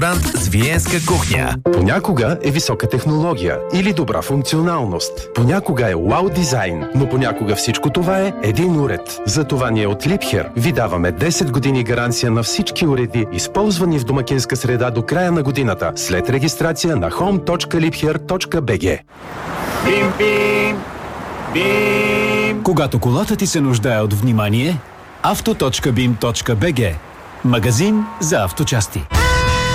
Ресторант с виенска кухня. Понякога е висока технология или добра функционалност. Понякога е вау дизайн, но понякога всичко това е един уред. Затова ние от Liebherr ви даваме 10 години гаранция на всички уреди, използвани в домакинска среда до края на годината, след регистрация на home.liebherr.bg. Бим, бим, бим. Когато колата ти се нуждае от внимание, auto.bim.bg. Магазин за авточасти.